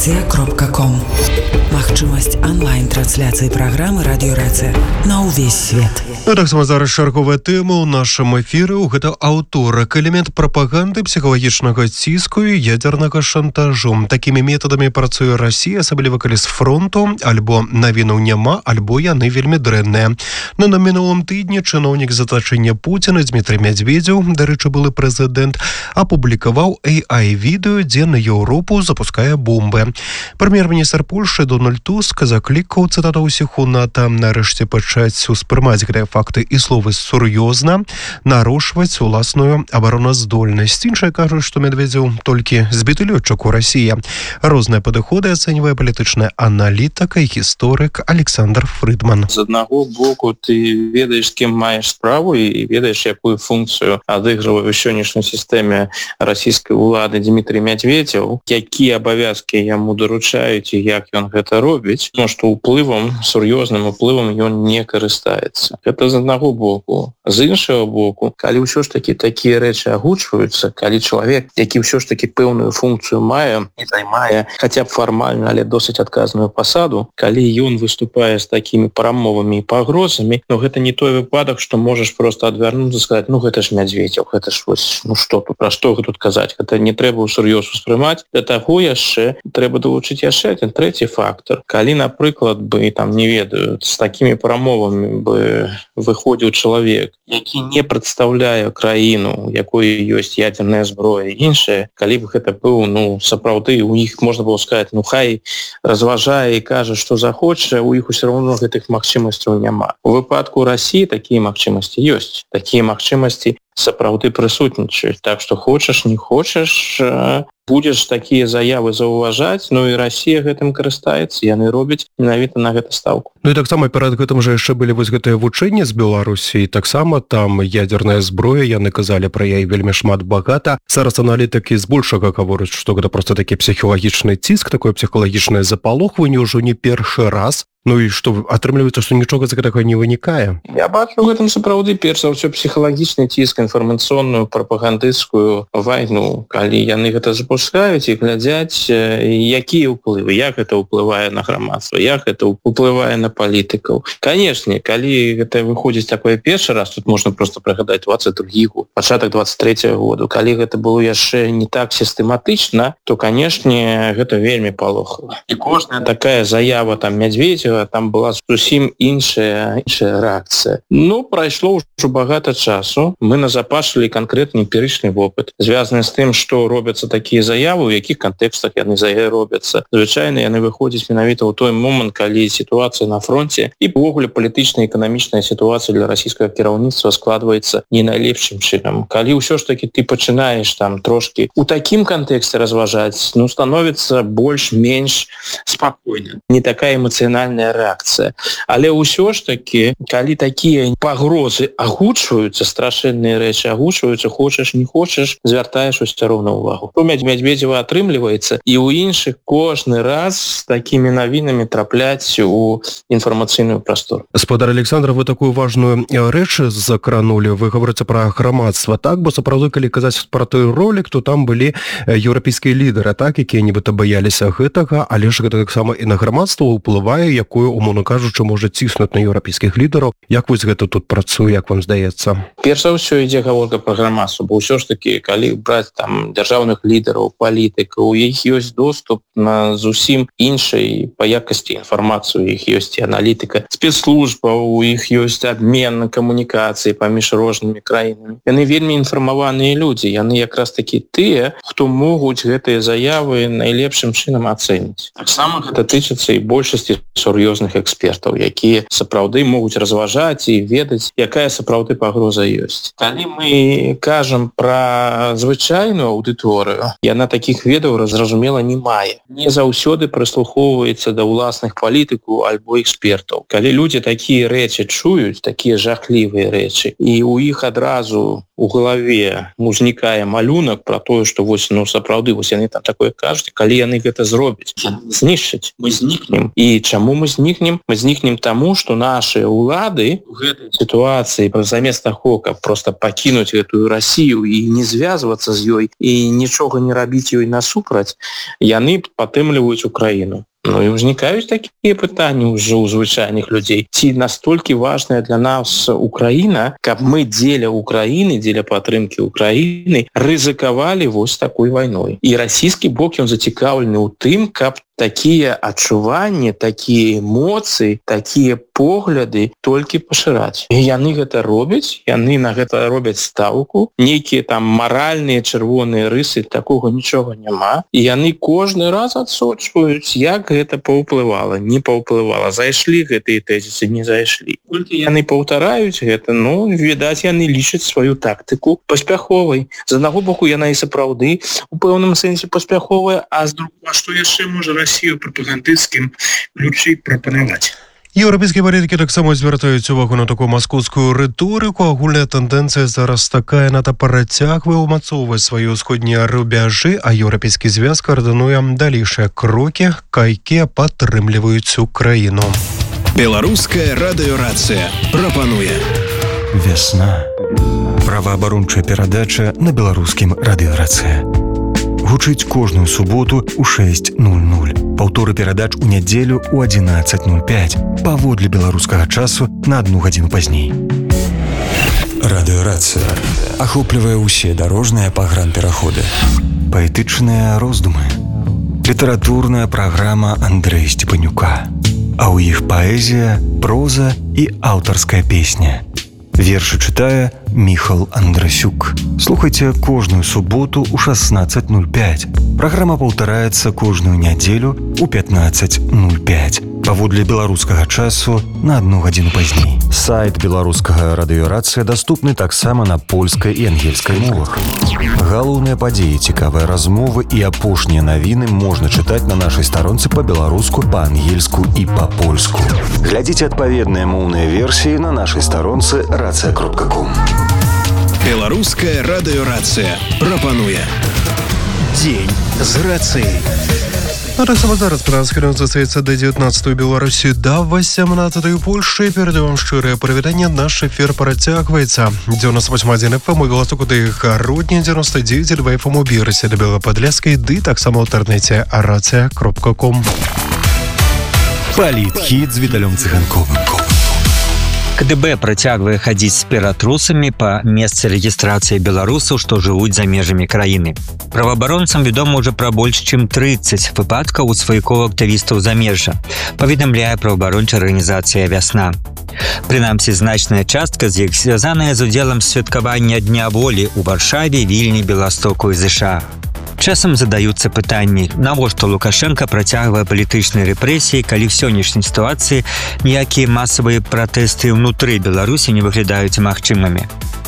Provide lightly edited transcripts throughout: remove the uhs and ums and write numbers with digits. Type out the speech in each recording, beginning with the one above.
Радиорация.ком. Магчымасць онлайн-трансляцыі праграмы Радиорация на ўвесь свет. Ну так само зараз чарговая тэма ў нашым эфіры. Гэта аўторак, элемент прапаганды, псіхалагічнага ціску і ядзернага шантажу. Такімі метадамі працуе Расія, асабліва калі з фронту, альбо навінаў няма, альбо яны вельмі дрэнныя. На мінулым тыдні чыноўнік з атачэння Пуціна Дмітрый Медведзеў, дарэчы, былы прэзідэнт, апублікаваў AI-відэо, дзе на Еўропу запускае бомбы. Прэм'ер-міністр Польшчы Дональд Туск заклікаў, цытата ўсіх у НАТО, нарэшце пачаць успрымаць гэтыя факты і словы сур'ёзна, нарошваць уласную абароназдольнасць. Іншыя кажуць, што Медведзеў толькі збіты лётчык у Расіі. Розныя падыходы ацэньвае палітычны аналітык і гісторык Александр Фрыдман. З аднаго боку, ты ведаеш, з кім маеш справу і ведаеш, якую функцыю адыгрывае ў сённяшняй сістэме расійскай улады Дмітрый Медведзеў, якія абавязкі яму даручаюць і як ён гэта робіць, тому што ўплывам, сур'ёзным уплывам ён не карыстаецца. Гэта з аднаго боку. З іншага боку, калі ўсё ж такі такія рэчы агучваюцца, калі чалавек, які ўсё ж такі пэўную функцыю мае і займае хаця б фармальна, але досыць адказную пасаду, калі ён выступае з такімі прамовамі і пагрозамі, то гэта не той выпадак, што можаш проста адвярнуцца і сказаць, ну гэта ж Медведзеў, гэта ж вось, ну што тут, пра што тут казаць, гэта не трэба ўсур'ёз успрымаць. Для таго яшчэ трэба далучыць яшчэ адзін трэці фактор. Калі, напрыклад, бы там не ведаю, з такімі прамовамі бы выходзіў чалавек, які не прадстаўляе краіну, якой ёсць ядзерная зброя і іншае, калі б гэта быў, ну, сапраўды, у іх можна было сказаць, ну, хай разважае і кажа, што захоча, у іх усё роўно гэтых магчымасцяў няма. У выпадку Расіі такія магчымасці ёсць. Такія магчымасці сапраўды прысутнічаюць. Так што хочаш, не хочаш, будзеш такія заявы заўважаць, ну і Расія гэтым карыстаецца, яны робяць менавіта на гэта стаўку. Ну і таксама перад гэтым жа яшчэ былі вось гэтыя вучэнні з Беларусі, і таксама там ядзерная зброя, яны казалі пра яе вельмі шмат багата. Зараз аналітыкі збольшага гавораць, што гэта проста такі псіхалагічны ціск, такое псіхалагічнае запалохванне ўжо не першы раз. Ну і што, атрымліваецца, што нічога з гэтага не вынікае? Я бачу ў гэтым сапраўды перш за ўсё псіхалагічны ціск, інфармацыйную прапагандысцкую вайну, калі яны гэта запускаюць і глядзяць, якія ўплывы, як гэта ўплывае на грамадства, як гэта ўплывае на палітыкаў. Канешне, калі гэта выходзіць такое першы раз, тут можна проста прыгадаць 22 год, пачатак 23 году. Калі гэта было яшчэ не так сістэматычна, то, канешне, гэта вельмі палохала. І кожная такая заява там Медведзева, там была зусім іншая рэакцыя. Ну, прайшло ўжо багата часу. Мы назапашылі канкрэтны эмпірычны вопыт, звязаны з тым, што робяцца такія заявы, у якіх кантэкстах яны заявы робяцца. Звычайна яны выходзяць менавіта ў той момант, калі сітуацыя на фронце і увогуле палітычная і эканамічная сітуацыя для расійскага кіраўніцтва складваецца не найлепшым чынам. Калі ўсё ж такі ты пачынаеш там трошкі у такім кантэксце разважаць, ну, становіцца больш-менш спакойна. Не такая эмацыянальная рэакцыя. Але ўсё ж такі, калі такія пагрозы агучваюцца, страшэнныя рэчы агучваюцца, хочаш, не хочаш, звяртаеш усё роўна ўвагу. У Медведзева атрымліваецца, і ў іншых кожны раз з такімі навінамі трапляць у інфармацыйную прастору. Гаспадар Александр, вы такую важную рэч закранулі. Вы гаворыце пра грамадства, так? Бо сапраўды, калі казаць пра той ролік, то там былі еўрапейскія лідары, так, якія нібыта баяліся гэтага, але ж гэта таксама і на грамадства ўплывае, якое, умоўна кажучы, можа ціснуць на еўрапейскіх лідараў. Як вось гэта тут працуе, як вам здаецца? Перш за ўсё ідзе гаворка пра грамадства, бо ўсё ж такі, калі браць там дзяржаўных лідараў, палітыкаў, у іх ёсць доступ на зусім іншай па якасці інфармацыю, у іх ёсць і аналітыка спецслужбаў, у іх ёсць абмен камунікацыі паміж рознымі краінамі. Яны вельмі інфармаваныя людзі, яны якраз такі тыя, хто могуць гэтыя заявы найлепшым чынам ацэніць. Таксама гэта тычыцца і большасці сур'ёзных экспертаў, якія сапраўды могуць разважаць і ведаць, якая сапраўды пагроза ёсць. Калі мы кажам пра звычайную аўдыторыю, яна такіх ведаў, зразумела, не мае. Не заўсёды прыслухоўваецца да ўласных палітыкаў альбо экспертаў. Калі людзі такія рэчы чуюць, такія жахлівыя рэчы, і ў іх адразу у галаве узнікае малюнак пра тое, што вось, ну, сапраўды, вось яны там такое кажуць, калі яны гэта зробяць, знішчаць, мы знікнем. І чаму мы знікнем? Мы знікнем таму, што нашыя ўлады у гэтай сітуацыі замест таго, каб проста пакінуць гэтую Расію і не звязвацца з ёй і нічога не рабіць ёй насупраць, яны падтрымліваюць Украіну. Ну і ўзнікаюць такія пытанні ўжо ў звычайных людзей. Ці настолькі важная для нас Украіна, каб мы дзеля Украіны, дзеля падтрымкі Украіны рызыкавалі вось такой вайной. І расійскі бок ён зацікаўлены ў тым, каб такія адчуванні, такія эмоцыі, такія погляды толькі пашыраць. І яны гэта робяць, яны на гэта робяць стаўку. Нейкія там маральныя чырвоныя рысы, такога нічога няма. І яны кожны раз адсочваюць, як гэта паўплывала, не паўплывала. Зайшлі гэтыя тэзісы, не зайшлі. Колькі яны паўтараюць гэта, ну, відаць, яны лічаць сваю тактыку паспяховай. З аднаго боку, яна і сапраўды у пэўным сэнсе паспяховая, а з другога, што яшчэ можа Расію прапагандысцкім ключы прапанаваць. Еўрапейскія палітыкі таксама звяртаюць увагу на такую маскоўскую рыторыку. Агульная тэндэнцыя зараз такая, НАТО працягвае ўмацоўваць свае ўсходнія рубяжы, а еўрапейскі звяз каардынуе далейшыя крокі, якія падтрымліваюць Украіну. Беларуская радыёрацыя прапануе Вясна. Праваабарончая перадача на беларускім радыёрацыя. Гучыць кожную суботу ў 6:00. Паўторы перадач у нядзелю ў 11:05. Паводле беларускага часу на 1 гадзіну пазней. Радыёрацыя ахоплівае ўсе дарожныя пагранпераходы. Паэтычныя роздумы. Літаратурная праграма Андрэя Степанюка. А ў іх паэзія, проза і аўтарская песня. Вершы чытае Міхал Андрасюк. Слухайце кожную суботу ў 16:05. Праграма паўтараецца кожную нядзелю ў 15:05. Паводле беларускага часу на 1 гадзіну пазней. Сайт беларускага радыёрацыя даступны таксама на польскай і ангельскай мовах. Галоўныя падзеі, цікавыя размовы і апошнія навіны можна чытаць на нашай старонцы па-беларуску, па-ангельску і па-польску. Глядзіце адпаведныя моўныя версіі на нашай старонцы racja.com. Беларуская радыёрацыя прапануе Дзень з рацыяй. Таксама зараз трансфером застаецца да 19-й Беларусі, да 18-й Польшчы. Перадаю вам шчырае прывітанне. Наш эфір працягваецца. 98.1 FM у Беластокуты Гародні, 99 FM у Бірсе да Белападлескай, ды таксама ў інтэрнэце racja.com. Палітхіт з Віталём Цыганковым. КДБ працягвае хадзіць з ператрусамі па месцы рэгістрацыі беларусаў, што жывуць за межамі краіны. Праваабаронцам вядома ўжо пра больш чым 30 выпадкаў у сваякоў актывістаў замежжа, паведамляе праваабарончая арганізацыя «Вясна». Прынамсі, значная частка з іх звязаная з удзелам святкавання Дня волі ў Варшаве, Вільні, Беластоку і ЗША. Часам задаюцца пытанні, навошта Лукашенко працягвае палітычныя рэпрэсіі, калі в сённяшняй сітуацыі ніякія масавыя пратэсты ўнутры Беларусі не выглядаюць магчымымі.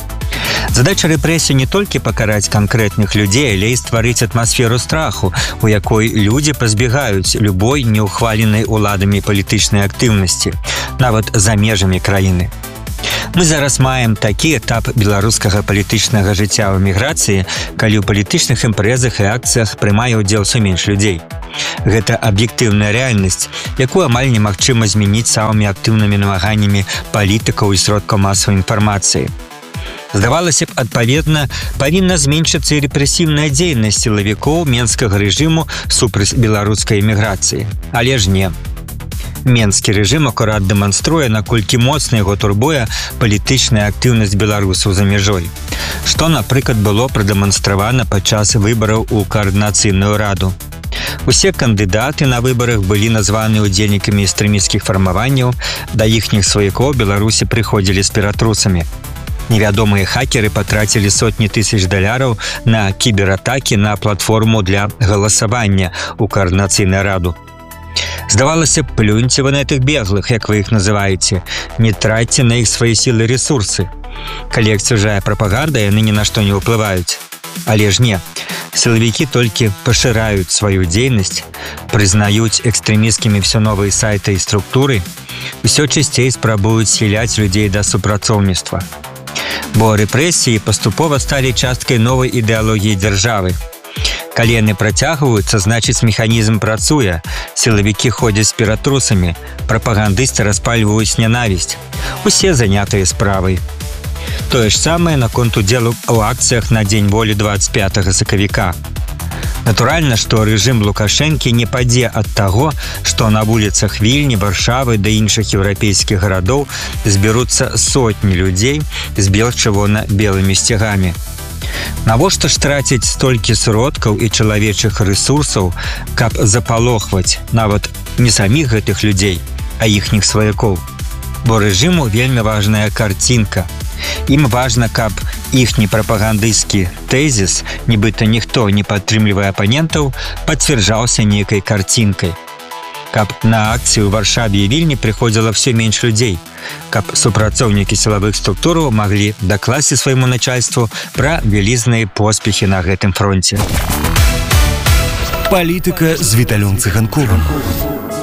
Задача рэпрэсій не толькі пакараць канкрэтных людзей, але і стварыць атмасферу страху, у якой людзі пазбегаюць любой неўхваленай уладамі палітычнай актыўнасці, нават за межамі краіны. Мы зараз маем такі этап беларускага палітычнага жыцця ў эміграцыі, калі ў палітычных імпрэзах і акцыях прымае ўдзел усё менш людзей. Гэта аб'ектыўная рэальнасць, якую амаль немагчыма змяніць самымі актыўнымі намаганнямі палітыкаў і сродкаў масавай інфармацыі. Здавалася б, адпаведна, павінна зменшыцца і рэпрэсіўная дзейнасць сілавікоў менскага рэжыму супраць беларускай эміграцыі. Але ж не. Менскі рэжым акурат дэманструе, наколькі моцна яго турбуе палітычная актыўнасць беларусаў за мяжой. Што, напрыклад, было прадэманстравана падчас выбараў у каардынацыйную раду. Усе кандыдаты на выбарах былі названы ўдзельнікамі экстрэмісцкіх фармаванняў, да іхніх сваякоў Беларусі прыходзілі з ператрусамі. Невядомыя хакеры патрацілі сотні тысяч даляраў на кібератакі на платформу для галасавання ў каардынацыйную раду. Здавалася б, плюньце вы на гэтых беглых, як вы іх называеце, не тратьце на іх свае сілы і рэсурсы. Калі як чужая прапаганда, яны ні на што не ўплываюць. Але ж не. Сілавікі толькі пашыраюць сваю дзейнасць, прызнаюць экстрэмісцкімі ўсё новыя сайты і структуры, усё часцей спрабуюць схіляць людзей да супрацоўніцтва. Бо рэпрэсіі паступова сталі часткай новай ідэалогіі дзяржавы. Калі яны працягваюцца, значыць механізм працуе, сілавікі ходзяць з ператрусамі, прапагандысты распальваюць нянавісць. Усе занятыя справай. Тое ж самае наконт удзелу ў акцыях на Дзень волі 25 сакавіка. Натуральна, што рэжым Лукашэнкі не падзе ад таго, што на вуліцах Вільні, Варшавы да іншых еўрапейскіх гарадоў збяруцца сотні людзей з бел-чырвона-белымі сцягамі. Навошта ж траціць столькі сродкаў і чалавечых рэсурсаў, каб запалохваць нават не саміх гэтых людзей, а іхніх сваякоў? Бо рэжыму вельмі важная карцінка. Ім важна, каб іхні прапагандысцкі тэзіс, нібыта ніхто не падтрымлівае апанентаў, пацвярджаўся нейкай карцінкай. Каб на акцыю ў Варшаве і Вільні прыходзіла ўсё менш людзей, каб супрацоўнікі сілавых структураў маглі дакласці свайму начальству пра вялізныя поспехі на гэтым фронце. Палітыка з Віталём Цыганковым.